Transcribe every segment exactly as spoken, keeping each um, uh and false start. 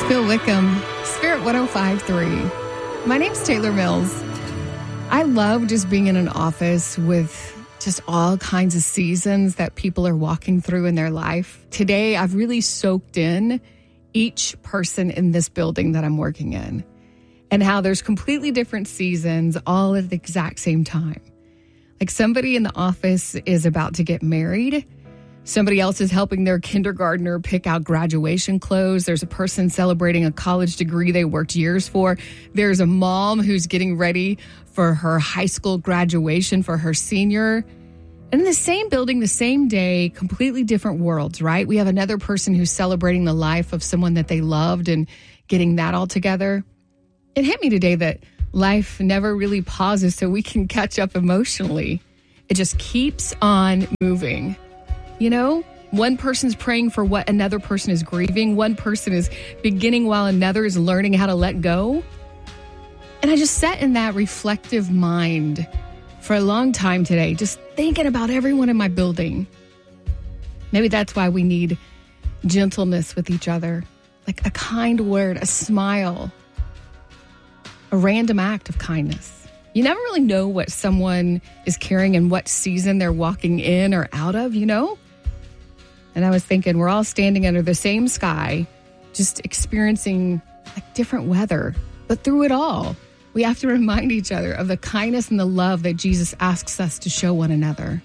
Bill Wickham, Spirit one oh five point three. My name's Taylor Mills. I love just being in an office with just all kinds of seasons that people are walking through in their life. Today, I've really soaked in each person in this building that I'm working in and how there's completely different seasons all at the exact same time. Like somebody in the office is about to get married. Somebody else is helping their kindergartner pick out graduation clothes. There's a person celebrating a college degree they worked years for. There's a mom who's getting ready for her high school graduation for her senior. And in the same building, the same day, completely different worlds, right? We have another person who's celebrating the life of someone that they loved and getting that all together. It hit me today that life never really pauses so we can catch up emotionally. It just keeps on moving. You know, one person's praying for what another person is grieving. One person is beginning while another is learning how to let go. And I just sat in that reflective mind for a long time today, just thinking about everyone in my building. Maybe that's why we need gentleness with each other, like a kind word, a smile, a random act of kindness. You never really know what someone is carrying and what season they're walking in or out of, you know? And I was thinking, we're all standing under the same sky, just experiencing like different weather. But through it all, we have to remind each other of the kindness and the love that Jesus asks us to show one another.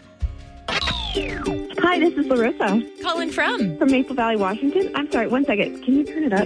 Hi, this is Larissa. Calling from? From Maple Valley, Washington. I'm sorry, one second. Can you turn it up?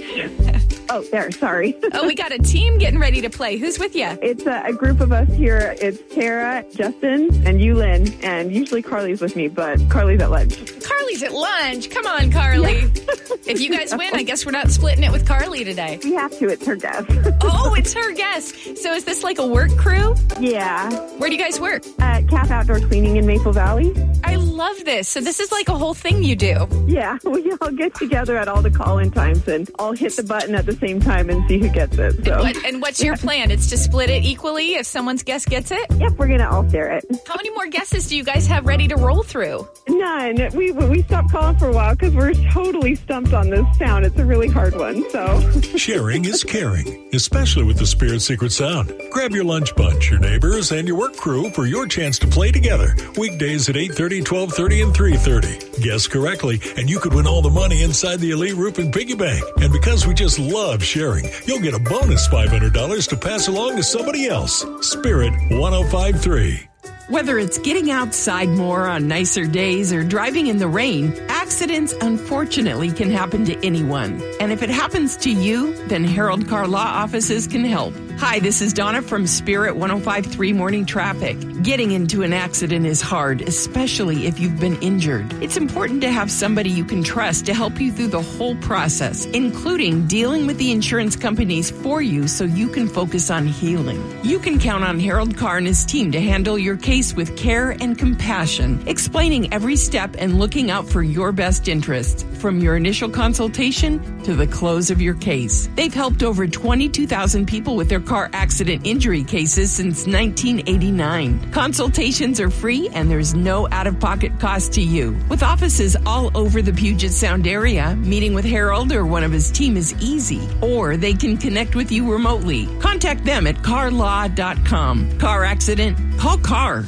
Oh, there, sorry. Oh, we got a team getting ready to play. Who's with you? It's a, a group of us here. It's Tara, Justin, and you, Lynn. And usually Carly's with me, but Carly's at lunch. Carly's at lunch. Come on, Carly. Yeah. If you guys win, I guess we're not splitting it with Carly today. We have to. It's her guest. Oh, it's her guest. So is this like a work crew? Yeah. Where do you guys work? At Calf Outdoor Cleaning in Maple Valley. I love this. So this is like a whole thing you do. Yeah. We all get together at all the call-in times and all hit the button at the same time and see who gets it. So. And, what, and what's your plan? It's to split it equally if someone's guest gets it? Yep, we're going to all share it. How many more guesses do you guys have ready to roll through? None. We we stopped calling for a while because we're totally stumped on this sound. It's a really hard one. So sharing is caring, especially with the Spirit Secret Sound. Grab your lunch bunch, your neighbors, and your work crew for your chance to play together. Weekdays at eight thirty, twelve thirty, and three thirty. Guess correctly, and you could win all the money inside the Elite Roofing Piggy Bank. And because we just love sharing, you'll get a bonus five hundred dollars to pass along to somebody else. Spirit one oh five point three. Whether it's getting outside more on nicer days or driving in the rain, accidents unfortunately can happen to anyone. And if it happens to you, then Harold Car Law offices can help. Hi, this is Donna from Spirit one oh five point three Morning Traffic. Getting into an accident is hard, especially if you've been injured. It's important to have somebody you can trust to help you through the whole process, including dealing with the insurance companies for you so you can focus on healing. You can count on Harold Carr and his team to handle your case with care and compassion, explaining every step and looking out for your best interests, from your initial consultation to the close of your case. They've helped over twenty-two thousand people with their car accident injury cases since nineteen eighty-nine. Consultations are free and there's no out-of-pocket cost to you. With offices all over the Puget Sound area, meeting with Harold or one of his team is easy, or they can connect with you remotely. Contact them at car law dot com. Car accident? Call CAR.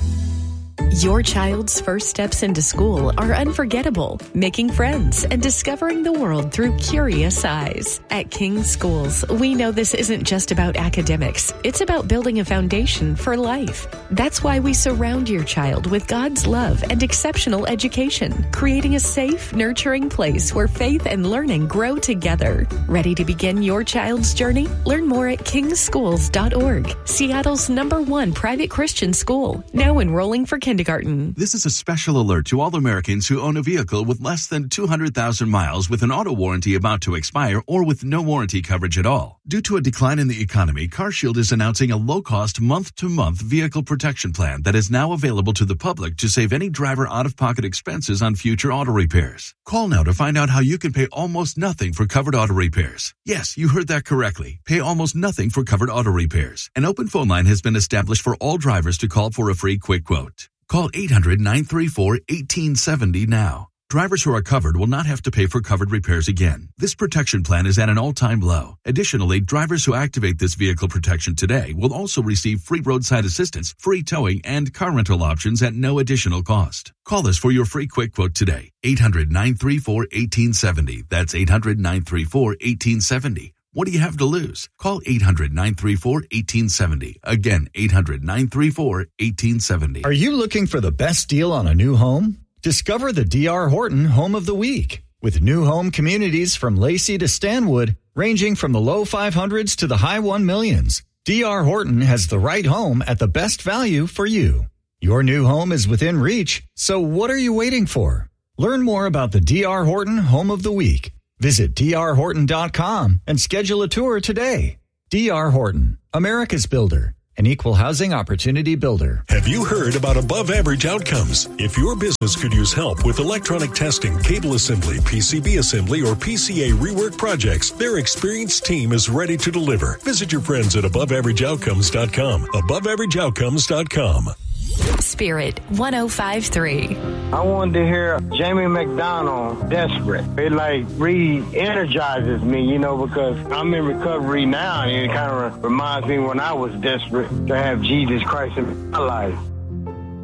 Your child's first steps into school are unforgettable, making friends and discovering the world through curious eyes. At King's Schools, we know this isn't just about academics. It's about building a foundation for life. That's why we surround your child with God's love and exceptional education, creating a safe, nurturing place where faith and learning grow together. Ready to begin your child's journey? Learn more at kings schools dot org, Seattle's number one private Christian school, now enrolling for kindergarten. This is a special alert to all Americans who own a vehicle with less than two hundred thousand miles with an auto warranty about to expire or with no warranty coverage at all. Due to a decline in the economy, CarShield is announcing a low-cost month-to-month vehicle protection plan that is now available to the public to save any driver out-of-pocket expenses on future auto repairs. Call now to find out how you can pay almost nothing for covered auto repairs. Yes, you heard that correctly. Pay almost nothing for covered auto repairs. An open phone line has been established for all drivers to call for a free quick quote. Call eight hundred, nine three four, one eight seven zero now. Drivers who are covered will not have to pay for covered repairs again. This protection plan is at an all-time low. Additionally, drivers who activate this vehicle protection today will also receive free roadside assistance, free towing, and car rental options at no additional cost. Call us for your free quick quote today. eight hundred, nine three four, one eight seven zero. That's eight hundred, nine three four, one eight seven zero. What do you have to lose? Call eight hundred, nine three four, one eight seven zero. Again, eight hundred, nine three four, one eight seven zero. Are you looking for the best deal on a new home? Discover the D R. Horton Home of the Week. With new home communities from Lacey to Stanwood, ranging from the low five hundreds to the high one millions, D R. Horton has the right home at the best value for you. Your new home is within reach, so what are you waiting for? Learn more about the D R. Horton Home of the Week. Visit d r horton dot com and schedule a tour today. D R. Horton, America's builder. An equal housing opportunity builder. Have you heard about above average outcomes? If your business could use help with electronic testing, cable assembly, P C B assembly, or P C A rework projects, their experienced team is ready to deliver. Visit your friends at above average outcomes dot com. above average outcomes dot com. Spirit one oh five three. I wanted to hear Jamie McDonald, Desperate. It like re-energizes me, you know, because I'm in recovery now, and it kind of reminds me when I was desperate to have Jesus Christ in my life.